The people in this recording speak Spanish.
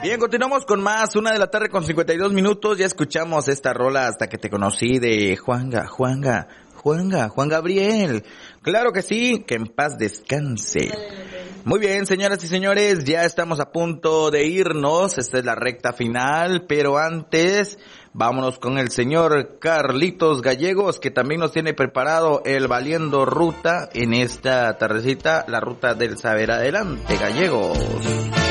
Bien, continuamos con más, 1:52 PM. Ya escuchamos esta rola Hasta que te conocí de Juan Gabriel. Claro que sí, que en paz descanse. Muy bien, señoras y señores, ya estamos a punto de irnos. Esta es la recta final, pero antes vámonos con el señor Carlitos Gallegos, que también nos tiene preparado el Valiendo Ruta en esta tardecita, la ruta del saber adelante, Gallegos.